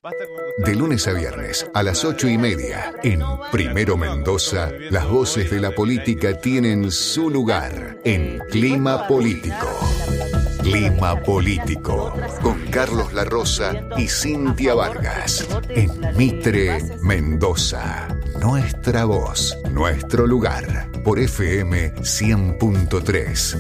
De lunes a viernes a las 8:30 en Primero Mendoza, las voces de la política tienen su lugar en Clima Político. Clima Político con Carlos La Rosa y Cintia Vargas en Mitre, Mendoza. Nuestra voz, nuestro lugar, por FM 100.3.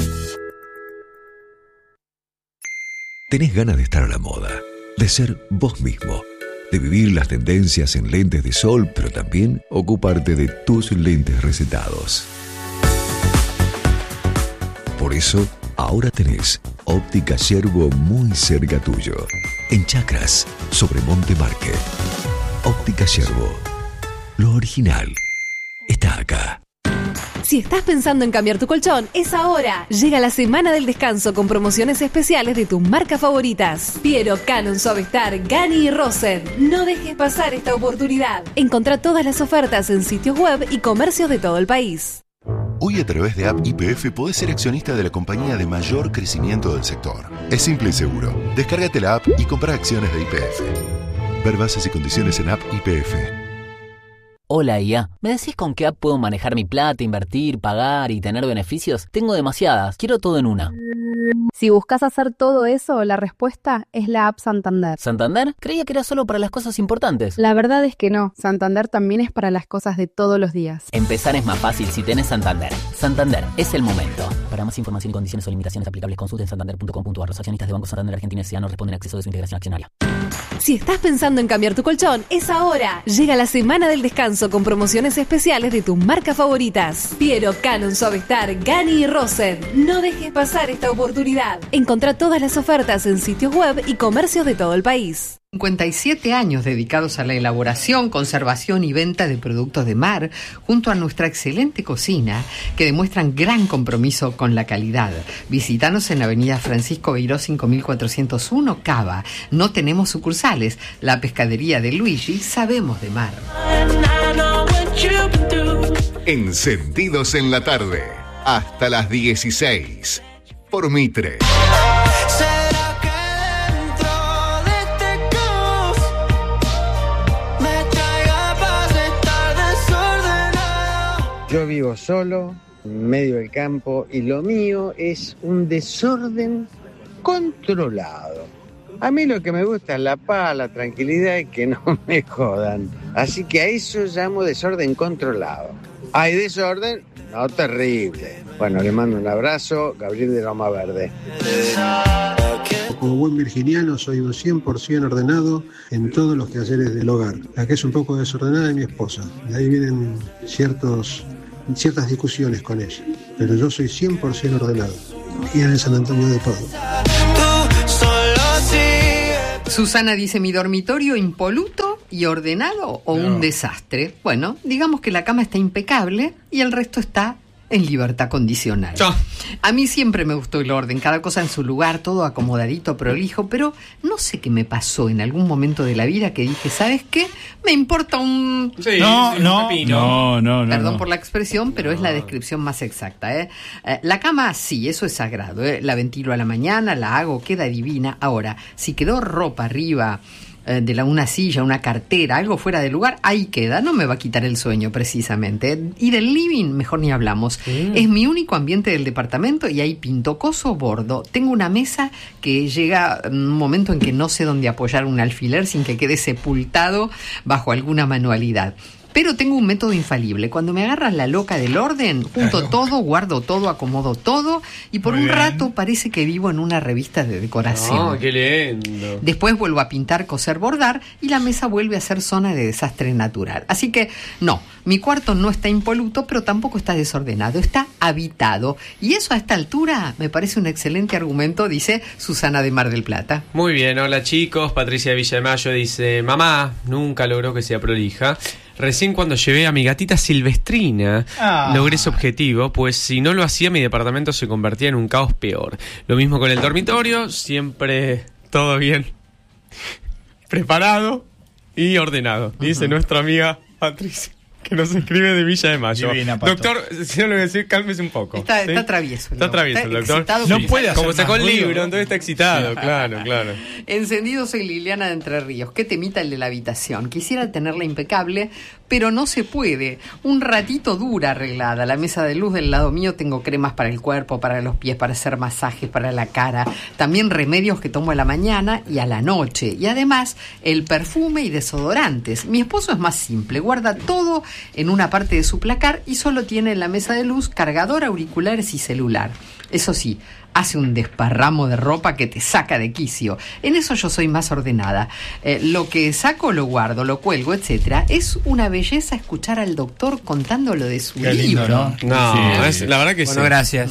¿Tenés ganas de estar a la moda? De ser vos mismo, de vivir las tendencias en lentes de sol, pero también ocuparte de tus lentes recetados. Por eso, ahora tenés Óptica Yerbo muy cerca tuyo, en Chacras, sobre Monte Market. Óptica Yerbo, lo original está acá. Si estás pensando en cambiar tu colchón, es ahora. Llega la semana del descanso con promociones especiales de tus marcas favoritas. Piero, Canon, Suavestar, Gani y Rosen. No dejes pasar esta oportunidad. Encontrá todas las ofertas en sitios web y comercios de todo el país. Hoy a través de App YPF podés ser accionista de la compañía de mayor crecimiento del sector. Es simple y seguro. Descárgate la app y compra acciones de YPF. Ver bases y condiciones en App YPF. Hola IA, ¿me decís con qué app puedo manejar mi plata, invertir, pagar y tener beneficios? Tengo demasiadas, quiero todo en una. Si buscas hacer todo eso, la respuesta es la app Santander. ¿Santander? Creía que era solo para las cosas importantes. La verdad es que no, Santander también es para las cosas de todos los días. Empezar es más fácil si tenés Santander. Santander, es el momento. Para más información y condiciones o limitaciones aplicables, consulten santander.com.ar. Los accionistas de Banco Santander Argentina S.A. no responden a acceso de su integración accionaria. Si estás pensando en cambiar tu colchón, es ahora. Llega la semana del descanso con promociones especiales de tus marcas favoritas. Piero, Canon, Suavestar, Gani y Rosen. No dejes pasar esta oportunidad. Encontrá todas las ofertas en sitios web y comercios de todo el país. 57 años dedicados a la elaboración, conservación y venta de productos de mar, junto a nuestra excelente cocina, que demuestran gran compromiso con la calidad. Visítanos en Avenida Francisco Beiró 5401, Cava. No tenemos sucursales. La pescadería de Luigi, sabemos de mar. Encendidos en la tarde, hasta las 16, por Mitre. Yo vivo solo, en medio del campo, y lo mío es un desorden controlado. A mí lo que me gusta es la paz, la tranquilidad y que no me jodan. Así que a eso llamo desorden controlado. ¿Hay desorden? No, terrible. Bueno, le mando un abrazo, Gabriel de Loma Verde. Como buen virginiano soy un 100% ordenado en todos los quehaceres del hogar. La que es un poco desordenada es mi esposa. De ahí vienen ciertas discusiones con ella. Pero yo soy 100% ordenado. Y en el San Antonio de todo. Susana dice, ¿mi dormitorio impoluto y ordenado o un desastre? Bueno, digamos que la cama está impecable y el resto está en libertad condicional. A mí siempre me gustó el orden, cada cosa en su lugar, todo acomodadito, prolijo, pero no sé qué me pasó en algún momento de la vida que dije, ¿sabes qué? Me importa un... No. Perdón por la expresión, pero es la descripción más exacta, ¿eh? La cama, sí, eso es sagrado, ¿eh? La ventilo a la mañana, la hago, queda divina. Ahora, si quedó ropa arriba de una silla, una cartera, algo fuera de lugar, ahí queda, no me va a quitar el sueño precisamente. Y del living, mejor ni hablamos. Es mi único ambiente del departamento y ahí pinto coso bordo. Tengo una mesa que llega un momento en que no sé dónde apoyar un alfiler sin que quede sepultado bajo alguna manualidad. Pero tengo un método infalible. Cuando me agarra la loca del orden, junto todo, guardo todo, acomodo todo y por un rato parece que vivo en una revista de decoración. ¡Qué lindo! Después vuelvo a pintar, coser, bordar y la mesa vuelve a ser zona de desastre natural. Así que no, mi cuarto no está impoluto, pero tampoco está desordenado, está habitado. Y eso a esta altura me parece un excelente argumento, dice Susana de Mar del Plata. Muy bien, hola chicos. Patricia de Villamayo dice, mamá, nunca logró que sea prolija. Recién cuando llevé a mi gatita Silvestrina logré ese objetivo, pues si no lo hacía mi departamento se convertía en un caos peor. Lo mismo con el dormitorio, siempre todo bien preparado y ordenado, dice nuestra amiga Patricia. que nos escribe de Villa de Mayo. Divina, Pato. Doctor, si no lo voy a decir, cálmese un poco. Está ¿sí? travieso. Está travieso el doctor. No puede hacer Como sacó más el ruido, libro, ¿no? entonces está excitado. Claro. Encendido, soy Liliana de Entre Ríos. Qué temita el de la habitación. Quisiera tenerla impecable, pero no se puede. Un ratito dura arreglada. La mesa de luz del lado mío tengo cremas para el cuerpo, para los pies, para hacer masajes, para la cara. También remedios que tomo a la mañana y a la noche. Y además, el perfume y desodorantes. Mi esposo es más simple. Guarda todo en una parte de su placar y solo tiene en la mesa de luz cargador, auriculares y celular. Eso sí, hace un desparramo de ropa que te saca de quicio. En eso yo soy más ordenada. Lo que saco lo guardo, lo cuelgo, etcétera. Es una belleza escuchar al doctor contando lo de su Qué lindo, libro. No, Sí. la verdad que Bueno, sí. gracias.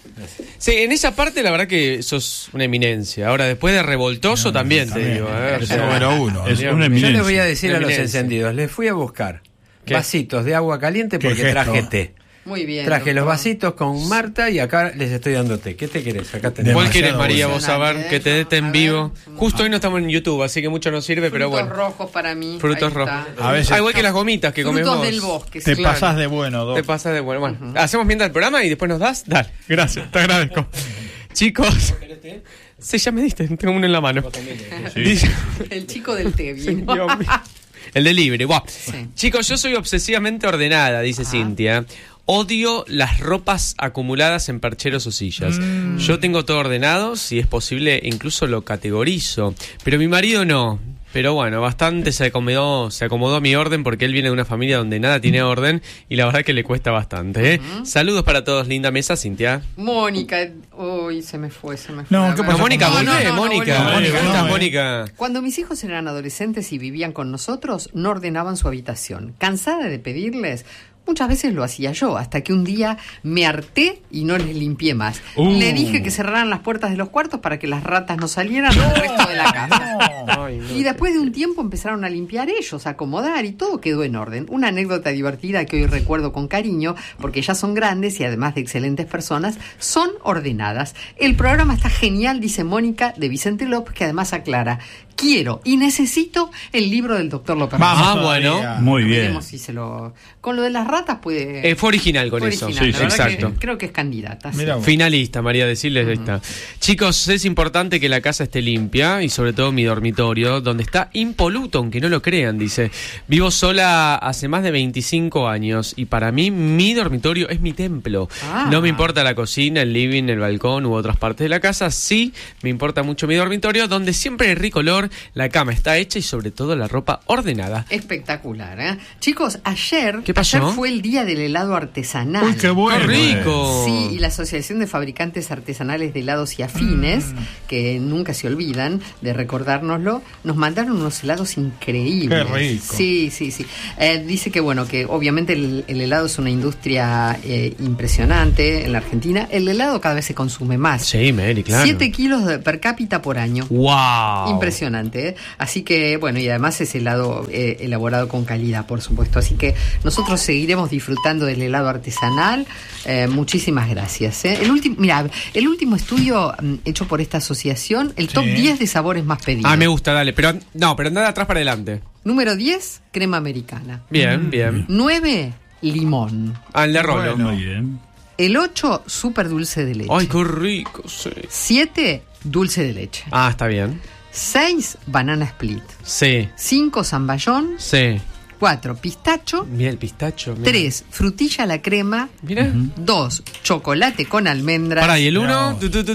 Sí, en esa parte la verdad que sos una eminencia. Ahora, después de revoltoso también te digo. Es el número uno. Es una Yo eminencia. les voy a decir Una a los eminencia. encendidos, les fui a buscar ¿Qué? vasitos de agua caliente ¿Qué porque gesto? traje té. Muy bien. Traje los doctor. vasitos con Marta y acá les estoy dando té. ¿Qué té querés? Acá tenés. ¿Cuál Demasiado quieres, María? bueno. Vos a ver, que te dé té en vivo. Justo hoy no estamos en YouTube, así que mucho nos sirve, pero Frutos bueno. rojos para mí. Frutos Ahí rojos. está. A veces- Ah, igual que las gomitas que comes Frutos vos. del bosque. Te sí. pasás de bueno, Doc. Te pasas de bueno. Bueno, hacemos mientras el programa y después nos das. Dale, gracias, te agradezco. Chicos, sí, ya me diste, tengo uno en la mano. Dice- El chico del té, bien. Dios mío. El de libre, buah. Sí. Chicos, yo soy obsesivamente ordenada, dice Cintia. Odio las ropas acumuladas en percheros o sillas. Yo tengo todo ordenado, si es posible, incluso lo categorizo. Pero mi marido no. Pero bueno, bastante se acomodó a mi orden porque él viene de una familia donde nada tiene orden y la verdad que le cuesta bastante. Saludos para todos, linda mesa, Cintia. Mónica. Uy, se me fue. No, A ¿qué ver. pasó? Mónica, No, volvé, no, Mónica. volvé. Mónica, ¿cómo estás, Volvé. Mónica? Cuando mis hijos eran adolescentes y vivían con nosotros, no ordenaban su habitación. Cansada de pedirles, muchas veces lo hacía yo, hasta que un día me harté y no les limpié más. Le dije que cerraran las puertas de los cuartos para que las ratas no salieran del resto de la casa. Y después de un tiempo empezaron a limpiar ellos, a acomodar y todo quedó en orden. Una anécdota divertida que hoy recuerdo con cariño, porque ya son grandes y además de excelentes personas, son ordenadas. El programa está genial, dice Mónica de Vicente López, que además aclara: quiero y necesito el libro del doctor López. Vamos Ah, todavía. bueno. Muy bien. Veremos si se lo... Con lo de las ratas puede... Fue original con fue eso. original, la verdad exacto. que creo que es candidata. sí. Mira vos. Finalista, María, decirles esta. Chicos, es importante que la casa esté limpia y sobre todo mi dormitorio, donde está impoluto, aunque no lo crean, dice. Vivo sola hace más de 25 años y para mí mi dormitorio es mi templo. Ah. No me importa la cocina, el living, el balcón u otras partes de la casa. Sí, me importa mucho mi dormitorio, donde siempre hay rico olor, la cama está hecha y sobre todo la ropa ordenada. Espectacular, ¿eh? Chicos, ayer ¿Qué pasó? fue el día del helado artesanal. Uy, qué bueno. ¡Qué rico! Sí, y la Asociación de Fabricantes Artesanales de Helados y Afines, que nunca se olvidan de recordárnoslo, nos mandaron unos helados increíbles. Qué rico. Sí. Dice que, bueno, que obviamente el helado es una industria impresionante en la Argentina. El helado cada vez se consume más. Sí, Mary, claro. 7 kilos per cápita por año. ¡Wow! Impresionante, ¿eh? Así que, bueno, y además es helado elaborado con calidad, por supuesto. Así que nosotros seguiremos disfrutando del helado artesanal. Muchísimas gracias, ¿eh? El último estudio hecho por esta asociación, el top 10 de sabores más pedidos. Ah, me gusta, dale. Pero nada de atrás para adelante. Número 10, crema americana. Bien, bien. 9, limón. Ah, el de Rolo. Bueno, muy bien. El 8, súper dulce de leche. Ay, qué rico, sí. 7, dulce de leche. Ah, está bien. 6, banana split. Sí, 5, zamballón. sí. 4, pistacho. Mira el pistacho. Mira. 3, frutilla a la crema. Mira. 2, chocolate con almendras. Pará, y el 1. No.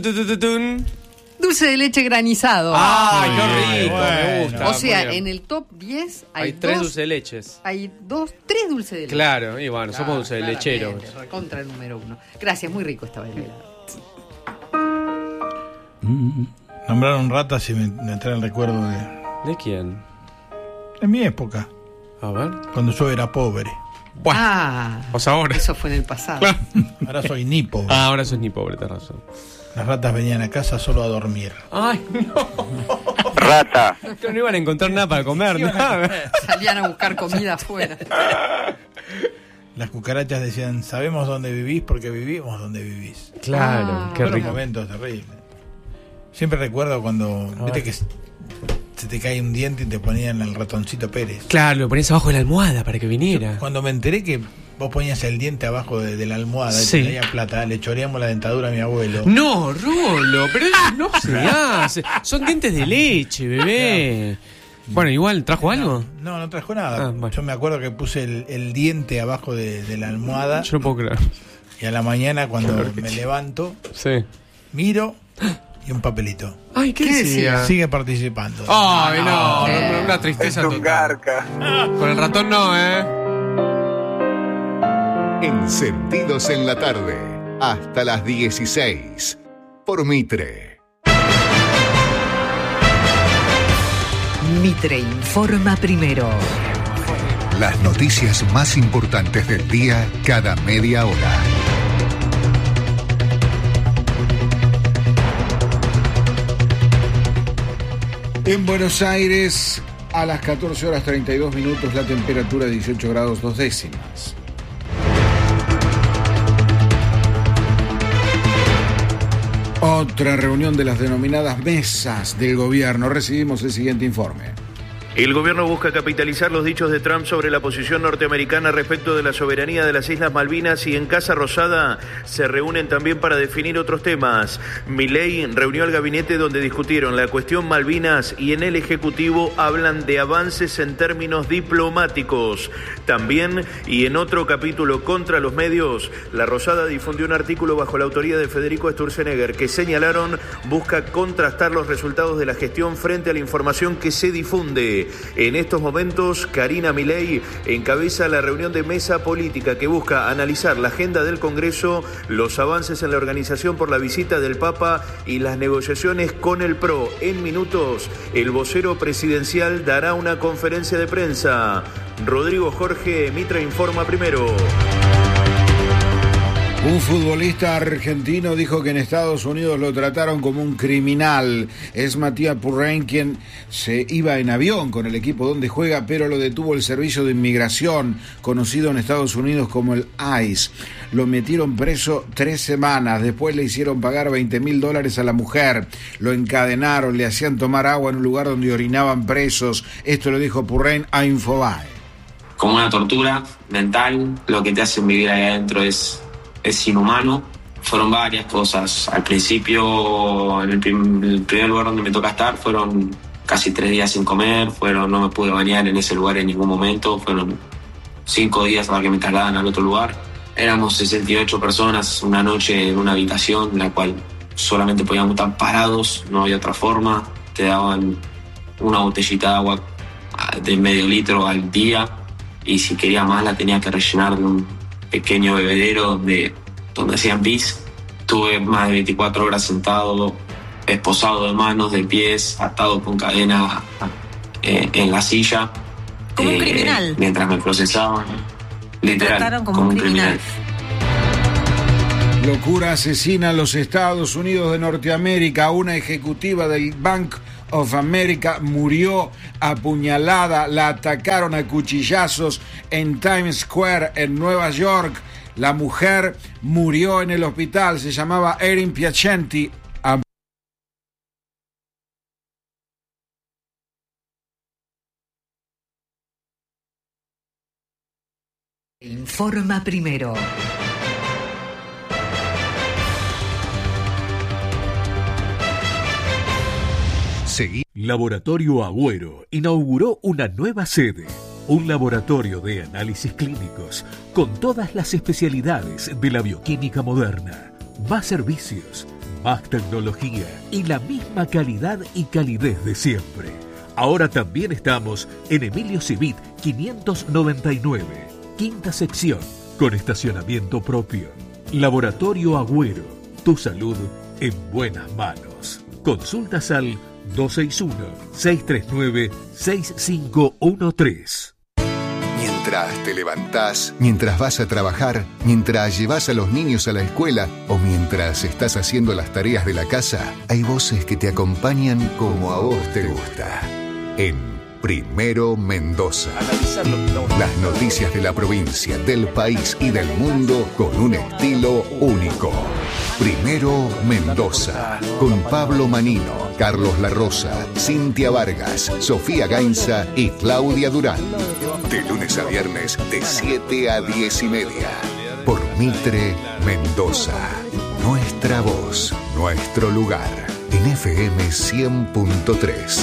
Dulce de leche granizado. Ay, qué Ay, rico, bueno. me gusta. o sea, muy bien. en el top 10 Hay hay 3 dos, dulces de leches. hay 3 dulces de leche. Claro, y bueno, somos dulces de lecheros. Contra el número 1. Gracias, muy rico estaba el helado. Nombraron ratas y me entré el recuerdo ¿De quién? de mi época, A ver. cuando yo era pobre. Bueno, Ah, o sea, ahora. eso fue en el pasado. Claro. Ahora soy ni pobre. Ah, ahora sos ni pobre, tenés razón. Las ratas venían a casa solo a dormir. Ay, no. Rata. Que no iban a encontrar nada para comer, nada. Salían a buscar comida afuera. Las cucarachas decían, sabemos dónde vivís porque vivimos donde vivís. Claro, qué Fueron rico. momentos terribles. Siempre recuerdo cuando, viste que se te cae un diente y te ponían al Ratoncito Pérez. Claro, lo ponías abajo de la almohada para que viniera. Yo, cuando me enteré que vos ponías el diente abajo de la almohada sí. y te traía plata, le choreamos la dentadura a mi abuelo. No, Rolo, pero eso no se hace. Son dientes de leche, bebé. Bueno, igual, ¿trajo algo? No trajo nada. Bueno. Yo me acuerdo que puse el diente abajo de la almohada. Yo no puedo creer. Y a la mañana, cuando me levanto, sí. miro y un papelito. Ay, ¿qué decía? Sigue participando. Ay, no, una tristeza es un total. Garca. Con el ratón no, Encendidos en la tarde, hasta las 16, por Mitre. Mitre informa primero. Las noticias más importantes del día cada media hora. En Buenos Aires, a las 14 horas 32 minutos, la temperatura 18 grados 2 décimas. Otra reunión de las denominadas mesas del gobierno. Recibimos el siguiente informe. El gobierno busca capitalizar los dichos de Trump sobre la posición norteamericana respecto de la soberanía de las Islas Malvinas y en Casa Rosada se reúnen también para definir otros temas. Milei reunió al gabinete donde discutieron la cuestión Malvinas y en el Ejecutivo hablan de avances en términos diplomáticos. También, y en otro capítulo contra los medios, la Rosada difundió un artículo bajo la autoría de Federico Sturzenegger que señalaron busca contrastar los resultados de la gestión frente a la información que se difunde. En estos momentos, Karina Milei encabeza la reunión de mesa política que busca analizar la agenda del Congreso, los avances en la organización por la visita del Papa y las negociaciones con el PRO. En minutos, el vocero presidencial dará una conferencia de prensa. Rodrigo Jorge, Mitre informa primero. Un futbolista argentino dijo que en Estados Unidos lo trataron como un criminal. Es Matías Purrein quien se iba en avión con el equipo donde juega, pero lo detuvo el Servicio de Inmigración, conocido en Estados Unidos como el ICE. Lo metieron preso 3 semanas, después le hicieron pagar $20,000 a la mujer. Lo encadenaron, le hacían tomar agua en un lugar donde orinaban presos. Esto lo dijo Purrein a Infobae. Como una tortura mental, lo que te hacen vivir ahí adentro es inhumano. Fueron varias cosas. Al principio, en el primer lugar donde me toca estar, fueron casi 3 días sin comer, no me pude bañar en ese lugar en ningún momento, fueron 5 días para que me trasladan al otro lugar. Éramos 68 personas una noche en una habitación en la cual solamente podíamos estar parados, no había otra forma. Te daban una botellita de agua de medio litro al día y si quería más la tenía que rellenar de un pequeño bebedero donde hacían pis. Tuve más de 24 horas sentado, esposado de manos, de pies, atado con cadena en la silla. Como un criminal. Mientras me procesaban. Literal, trataron como un criminal. Locura asesina a los Estados Unidos de Norteamérica. Una ejecutiva del Bank of America murió apuñalada. La atacaron a cuchillazos en Times Square, en Nueva York. La mujer murió en el hospital. Se llamaba Erin Piacenti. Informa primero. Laboratorio Agüero inauguró una nueva sede, un laboratorio de análisis clínicos con todas las especialidades de la bioquímica moderna, más servicios, más tecnología y la misma calidad y calidez de siempre. Ahora también estamos en Emilio Civit 599, quinta sección, con estacionamiento propio. Laboratorio Agüero, tu salud en buenas manos. Consultas al 261-639-6513. Mientras te levantás, mientras vas a trabajar, mientras llevas a los niños a la escuela o mientras estás haciendo las tareas de la casa, hay voces que te acompañan como a vos te gusta. En Primero Mendoza. Las noticias de la provincia, del país y del mundo con un estilo único. Primero Mendoza, con Pablo Manino, Carlos La Rosa, Cintia Vargas, Sofía Gainza y Claudia Durán. De lunes a viernes, de 7 a 10 y media. Por Mitre Mendoza. Nuestra voz, nuestro lugar. En FM 100.3.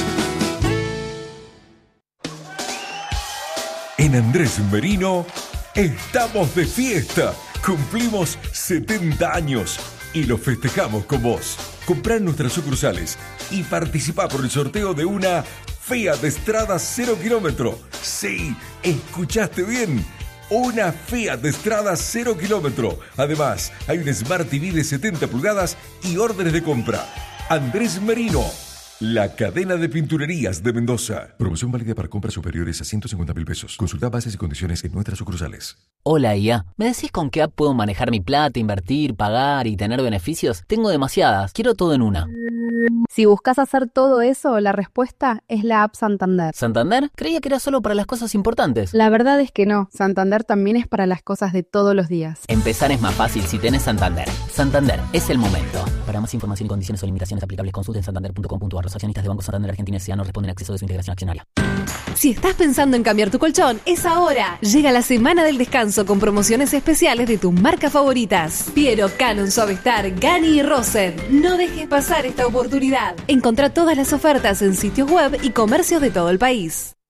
En Andrés Merino estamos de fiesta. Cumplimos 70 años y lo festejamos con vos. Comprá en nuestras sucursales y participá por el sorteo de una Fiat Strada 0 kilómetro. Sí, escuchaste bien. Una Fiat Strada 0 kilómetro. Además, hay un Smart TV de 70 pulgadas y órdenes de compra. Andrés Merino, la cadena de pinturerías de Mendoza. Promoción válida para compras superiores a 150.000 pesos. Consulta bases y condiciones en nuestras sucursales. Hola IA, ¿me decís con qué app puedo manejar mi plata, invertir, pagar y tener beneficios? Tengo demasiadas, quiero todo en una. Si buscas hacer todo eso, la respuesta es la app Santander. ¿Santander? Creía que era solo para las cosas importantes. La verdad es que no, Santander también es para las cosas de todos los días. Empezar es más fácil si tenés Santander. Santander, es el momento. Para más información y condiciones o limitaciones aplicables, consulta en santander.com.ar. Los accionistas de Banco Santander Argentina S.A. no responden a exceso de su integración accionaria. Si estás pensando en cambiar tu colchón, es ahora. Llega la semana del descanso con promociones especiales de tus marcas favoritas. Piero, Canon, Suavestar, Gani y Rosen. No dejes pasar esta oportunidad. Encontrá todas las ofertas en sitios web y comercios de todo el país.